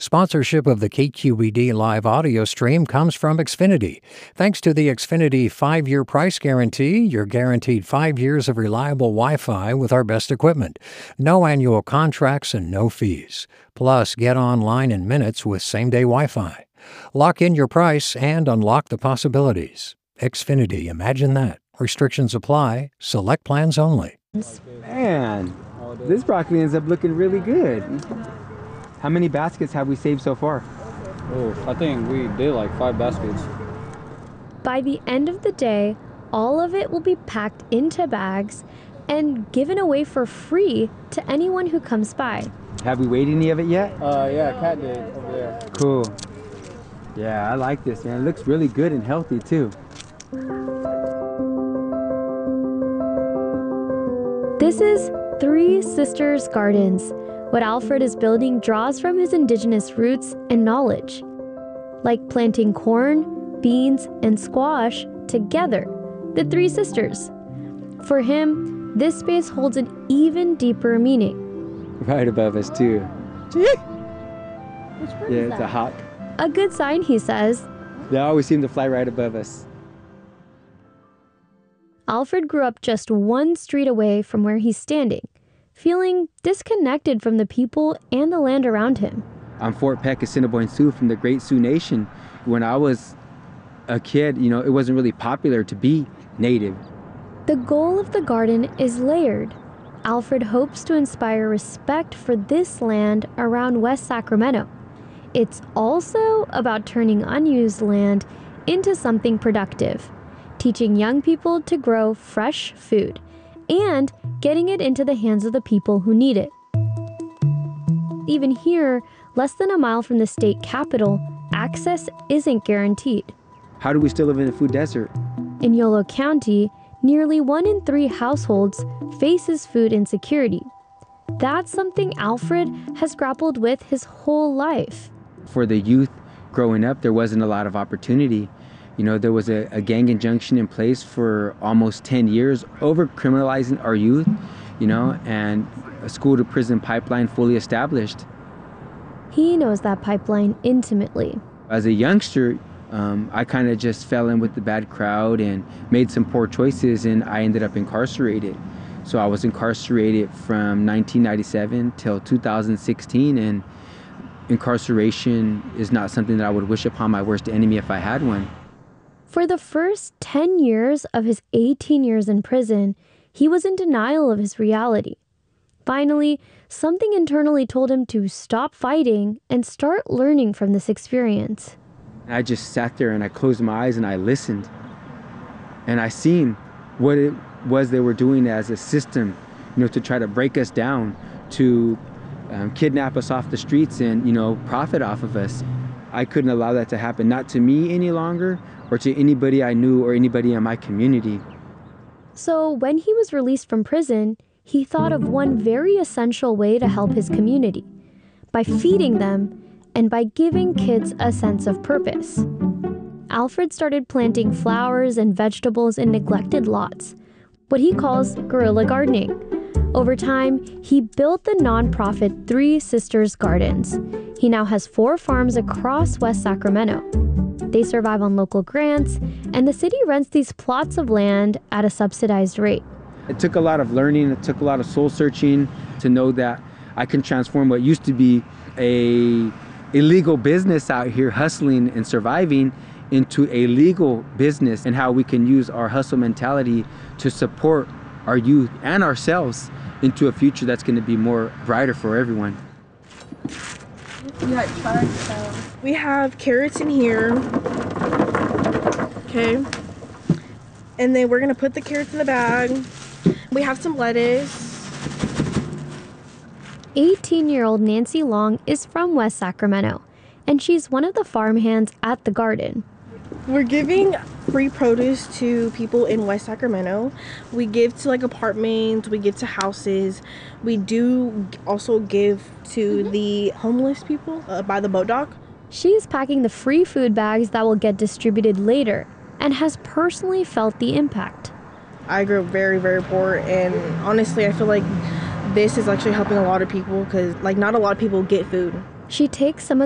Sponsorship of the KQED live audio stream comes from Xfinity. Thanks to the Xfinity 5-year price guarantee, you're guaranteed 5 years of reliable Wi-Fi with our best equipment. No annual contracts and no fees. Plus, get online in minutes with same-day Wi-Fi. Lock in your price and unlock the possibilities. Xfinity, imagine that. Restrictions apply. Select plans only. Man, this broccoli ends up looking really good. How many baskets have we saved so far? Oh, I think we did like 5 baskets. By the end of the day, all of it will be packed into bags and given away for free to anyone who comes by. Have we weighed any of it yet? Yeah, Kat did over there. Cool. Yeah, I like this, man. It looks really good and healthy too. This is Three Sisters Gardens. What Alfred is building draws from his indigenous roots and knowledge. Like planting corn, beans, and squash together, the three sisters. For him, this space holds an even deeper meaning. Right above us too. Which bird is It's that? a hawk. A good sign, he says. They always seem to fly right above us. Alfred grew up just one street away from where he's standing, feeling disconnected from the people and the land around him. I'm Fort Peck, Assiniboine Sioux from the Great Sioux Nation. When I was a kid, it wasn't really popular to be Native. The goal of the garden is layered. Alfred hopes to inspire respect for this land around West Sacramento. It's also about turning unused land into something productive, teaching young people to grow fresh food, and getting it into the hands of the people who need it. Even here, less than a mile from the state capitol, access isn't guaranteed. How do we still live in a food desert? In Yolo County, nearly 1 in 3 households faces food insecurity. That's something Alfred has grappled with his whole life. For the youth growing up, there wasn't a lot of opportunity. There was a gang injunction in place for almost 10 years over criminalizing our youth, and a school to prison pipeline fully established. He knows that pipeline intimately. As a youngster, I kind of just fell in with the bad crowd and made some poor choices, and I ended up incarcerated. So I was incarcerated from 1997 till 2016, and incarceration is not something that I would wish upon my worst enemy if I had one. For the first 10 years of his 18 years in prison, he was in denial of his reality. Finally, something internally told him to stop fighting and start learning from this experience. I just sat there and I closed my eyes and I listened. And I seen what it was they were doing as a system, to try to break us down, to kidnap us off the streets and, profit off of us. I couldn't allow that to happen, not to me any longer, or to anybody I knew or anybody in my community. So when he was released from prison, he thought of one very essential way to help his community, by feeding them and by giving kids a sense of purpose. Alfred started planting flowers and vegetables in neglected lots, what he calls guerrilla gardening. Over time, he built the nonprofit Three Sisters Gardens. He now has 4 farms across West Sacramento. They survive on local grants, and the city rents these plots of land at a subsidized rate. It took a lot of learning, it took a lot of soul searching to know that I can transform what used to be a illegal business out here hustling and surviving into a legal business, and how we can use our hustle mentality to support our youth and ourselves into a future that's going to be more brighter for everyone. We have carrots in here. Okay. And then we're going to put the carrots in the bag. We have some lettuce. 18-year-old Nancy Long is from West Sacramento, and she's one of the farmhands at the garden. We're giving free produce to people in West Sacramento. We give to apartments, we give to houses. We do also give to the homeless people by the boat dock. She's packing the free food bags that will get distributed later and has personally felt the impact. I grew up very, very poor, and honestly, I feel like this is actually helping a lot of people because not a lot of people get food. She takes some of